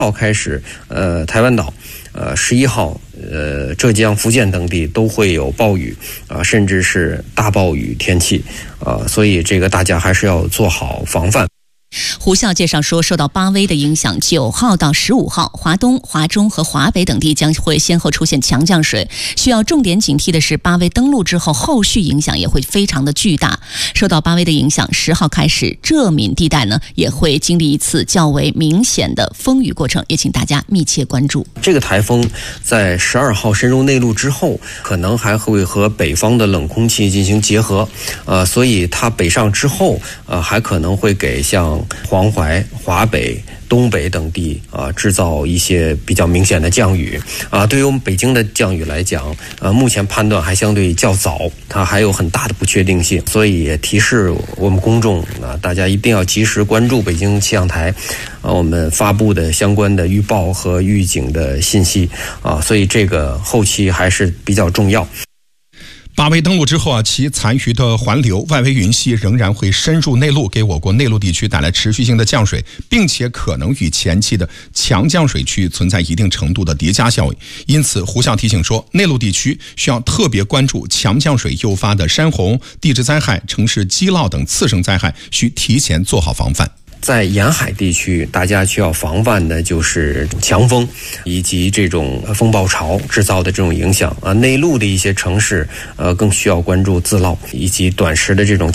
号开始，台湾岛，11号，浙江、福建等地都会有暴雨甚至是大暴雨天气所以这个大家还是要做好防范。 胡校介绍说，受到巴威的影响，9号到15号，华东、华中和华北等地将会先后出现强降水。需要重点警惕的是，巴威登陆之后，后续影响也会非常的巨大。受到巴威的影响，10号开始，浙闽地带呢也会经历一次较为明显的风雨过程，也请大家密切关注。 这个台风在12号深入内陆之后，可能还会和北方的冷空气进行结合，所以它北上之后，还可能会给像黄淮、华北、东北等地制造一些比较明显的降雨对于我们北京的降雨来讲，目前判断还相对较早，它还有很大的不确定性，所以也提示我们公众大家一定要及时关注北京气象台我们发布的相关的预报和预警的信息所以这个后期还是比较重要。 巴威登陆之后其残余的环流外围云系仍然会深入内陆，给我国内陆地区带来持续性的降水，并且可能与前期的强降水区存在一定程度的叠加效应。因此，胡校提醒说，内陆地区需要特别关注强降水诱发的山洪、地质灾害、城市积涝等次生灾害，需提前做好防范。 在沿海地区，大家需要防范的就是强风以及这种风暴潮制造的这种影响内陆的一些城市更需要关注自涝以及短时的这种